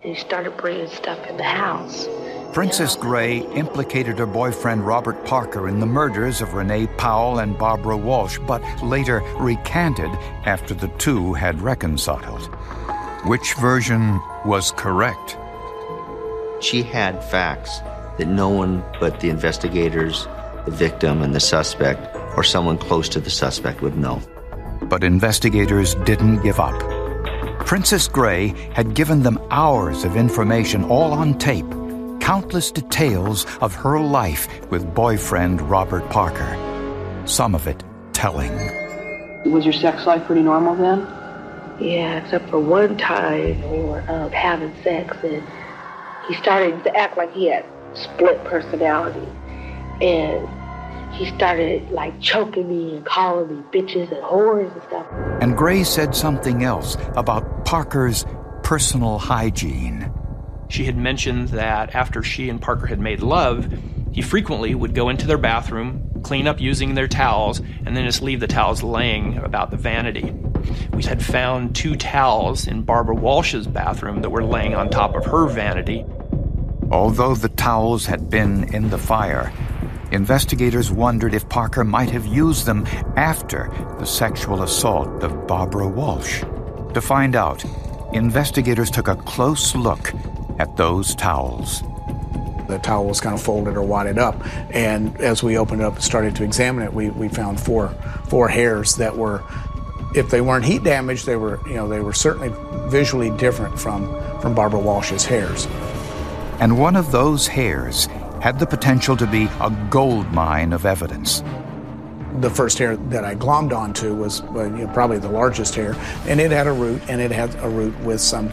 He started bringing stuff in the house. Princess Gray implicated her boyfriend Robert Parker in the murders of Renee Powell and Barbara Walsh, but later recanted after the two had reconciled. Which version was correct? She had facts that no one but the investigators, the victim, and the suspect, or someone close to the suspect would know. But investigators didn't give up. Princess Gray had given them hours of information, all on tape, countless details of her life with boyfriend Robert Parker, some of it telling. Was your sex life pretty normal then? Yeah, except for one time we were having sex, and he started to act like he had split personality. And he started like choking me and calling me bitches and whores and stuff. And Gray said something else about Parker's personal hygiene. She had mentioned that after she and Parker had made love, he frequently would go into their bathroom, clean up using their towels, and then just leave the towels laying about the vanity. We had found 2 towels in Barbara Walsh's bathroom that were laying on top of her vanity. Although the towels had been in the fire, investigators wondered if Parker might have used them after the sexual assault of Barbara Walsh. To find out, investigators took a close look at those towels. The towel was kind of folded or wadded up, and as we opened it up and started to examine it, we found four hairs that were, if they weren't heat damaged, they were certainly visually different from Barbara Walsh's hairs. And one of those hairs had the potential to be a gold mine of evidence. The first hair that I glommed onto was probably the largest hair, and it had a root, and it had a root with some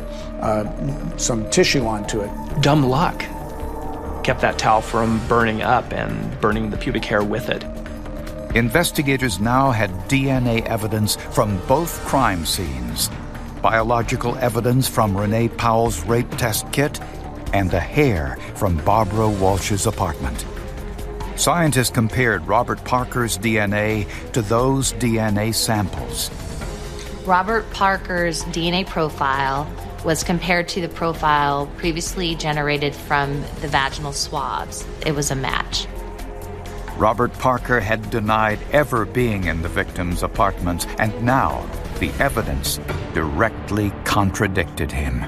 tissue onto it. Dumb luck kept that towel from burning up and burning the pubic hair with it. Investigators now had DNA evidence from both crime scenes, biological evidence from Renee Powell's rape test kit, and the hair from Barbara Walsh's apartment. Scientists compared Robert Parker's DNA to those DNA samples. Robert Parker's DNA profile was compared to the profile previously generated from the vaginal swabs. It was a match. Robert Parker had denied ever being in the victim's apartment, and now the evidence directly contradicted him.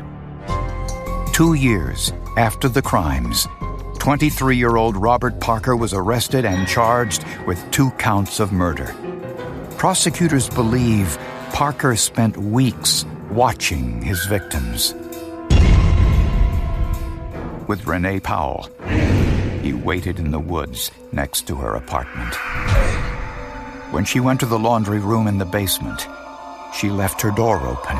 2 years after the crimes, 23-year-old Robert Parker was arrested and charged with 2 counts of murder. Prosecutors believe Parker spent weeks watching his victims. With Renee Powell, he waited in the woods next to her apartment. When she went to the laundry room in the basement, she left her door open.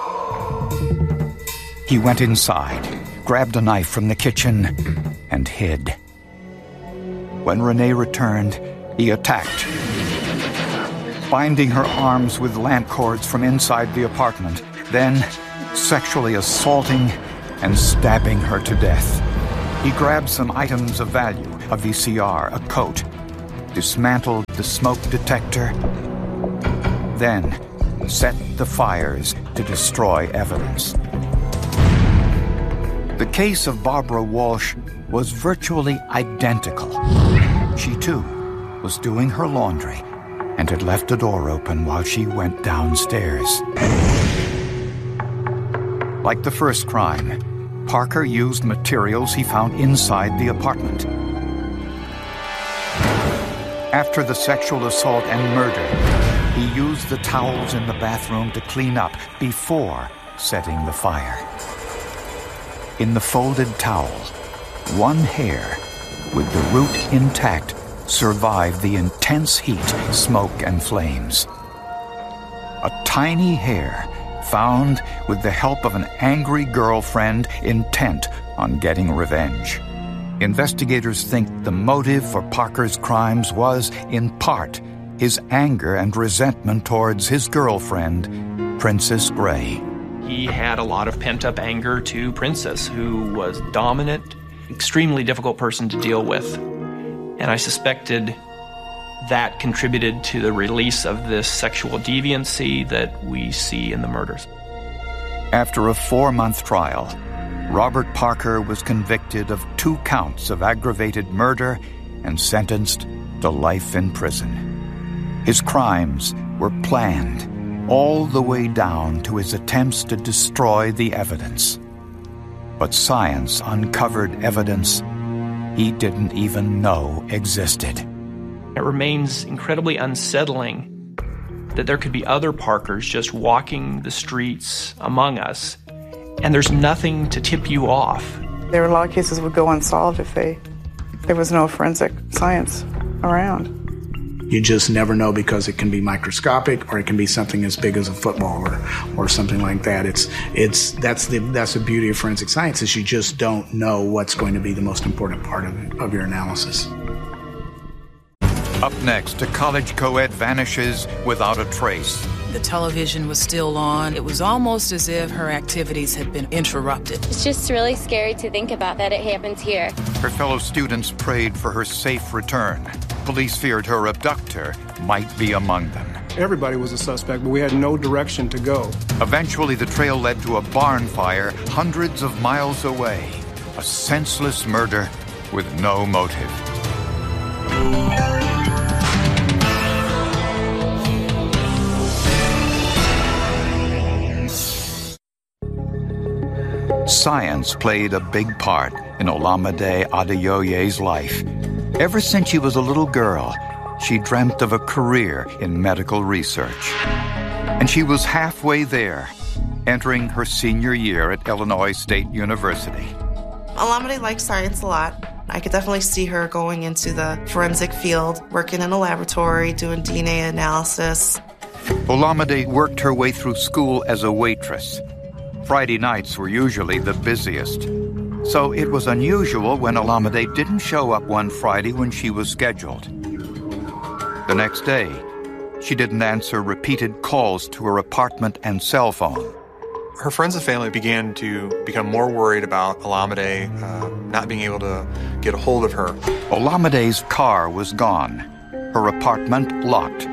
He went inside, grabbed a knife from the kitchen, and hid. When Renee returned, he attacked, binding her arms with lamp cords from inside the apartment, then sexually assaulting and stabbing her to death. He grabbed some items of value, a VCR, a coat, dismantled the smoke detector, then set the fires to destroy evidence. The case of Barbara Walsh was virtually identical. She, too, was doing her laundry and had left the door open while she went downstairs. Like the first crime, Parker used materials he found inside the apartment. After the sexual assault and murder, he used the towels in the bathroom to clean up before setting the fire. In the folded towel, one hair, with the root intact, survived the intense heat, smoke, and flames. A tiny hair found with the help of an angry girlfriend intent on getting revenge. Investigators think the motive for Parker's crimes was, in part, his anger and resentment towards his girlfriend, Princess Gray. He had a lot of pent-up anger to Princess, who was dominant, extremely difficult person to deal with. And I suspected that contributed to the release of this sexual deviancy that we see in the murders. After a 4-month trial, Robert Parker was convicted of 2 counts of aggravated murder and sentenced to life in prison. His crimes were planned all the way down to his attempts to destroy the evidence. But science uncovered evidence he didn't even know existed. It remains incredibly unsettling that there could be other Parkers just walking the streets among us, and there's nothing to tip you off. There were a lot of cases that would go unsolved if there was no forensic science around. You just never know, because it can be microscopic or it can be something as big as a football or something like that. That's the beauty of forensic science, is you just don't know what's going to be the most important part of your analysis. Up next, a college co-ed vanishes without a trace. The television was still on. It was almost as if her activities had been interrupted. It's just really scary to think about that it happened here. Her fellow students prayed for her safe return. Police feared her abductor might be among them. Everybody was a suspect, but we had no direction to go. Eventually, the trail led to a barn fire hundreds of miles away. A senseless murder with no motive. Science played a big part in Olamide Adeoye's life. Ever since she was a little girl, she dreamt of a career in medical research. And she was halfway there, entering her senior year at Illinois State University. Olamide likes science a lot. I could definitely see her going into the forensic field, working in a laboratory, doing DNA analysis. Olamide worked her way through school as a waitress. Friday nights were usually the busiest. So it was unusual when Olamide didn't show up one Friday when she was scheduled. The next day, she didn't answer repeated calls to her apartment and cell phone. Her friends and family began to become more worried about Olamide not being able to get a hold of her. Olamide's car was gone, her apartment locked.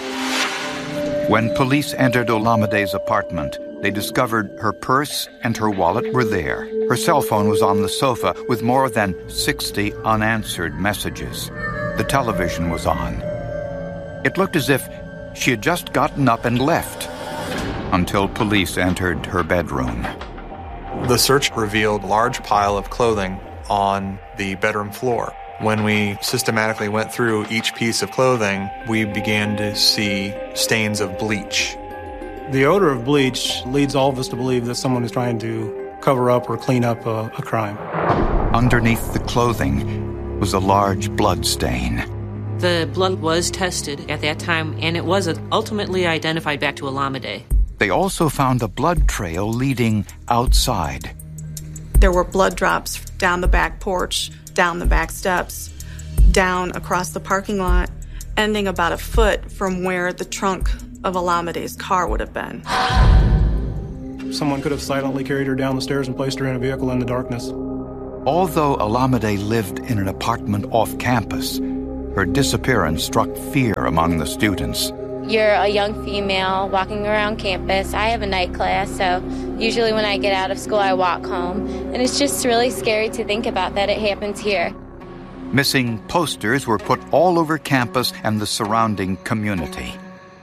When police entered Olamide's apartment, they discovered her purse and her wallet were there. Her cell phone was on the sofa with more than 60 unanswered messages. The television was on. It looked as if she had just gotten up and left until police entered her bedroom. The search revealed a large pile of clothing on the bedroom floor. When we systematically went through each piece of clothing, we began to see stains of bleach. The odor of bleach leads all of us to believe that someone is trying to cover up or clean up a crime. Underneath the clothing was a large blood stain. The blood was tested at that time, and it was ultimately identified back to Olamide. They also found a blood trail leading outside. There were blood drops down the back porch, down the back steps, down across the parking lot, ending about a foot from where the trunk of Olamide's car would have been. Someone could have silently carried her down the stairs and placed her in a vehicle in the darkness. Although Olamide lived in an apartment off campus, her disappearance struck fear among the students. You're a young female walking around campus. I have a night class, so usually when I get out of school, I walk home. And it's just really scary to think about that it happens here. Missing posters were put all over campus and the surrounding community.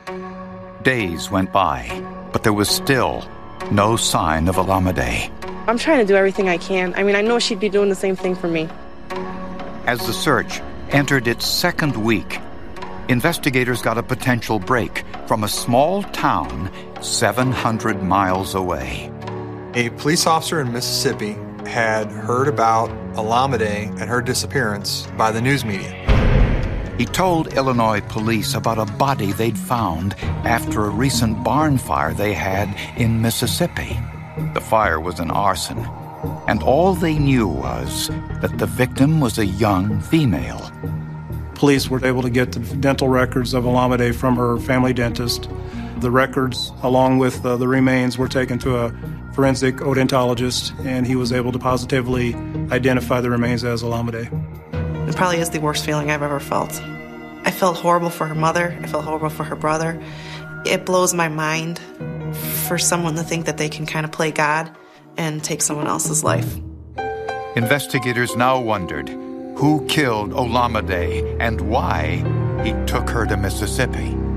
Days went by, but there was still no sign of Olamide. I'm trying to do everything I can. I mean, I know she'd be doing the same thing for me. As the search entered its second week, investigators got a potential break from a small town 700 miles away. A police officer in Mississippi had heard about Olamide and her disappearance by the news media. He told Illinois police about a body they'd found after a recent barn fire they had in Mississippi. The fire was an arson, and all they knew was that the victim was a young female. Police were able to get the dental records of Olamide from her family dentist. The records, along with the remains, were taken to a forensic odontologist, and he was able to positively identify the remains as Olamide. It probably is the worst feeling I've ever felt. I felt horrible for her mother. I felt horrible for her brother. It blows my mind for someone to think that they can kind of play God and take someone else's life. Investigators now wondered who killed Olamide and why he took her to Mississippi.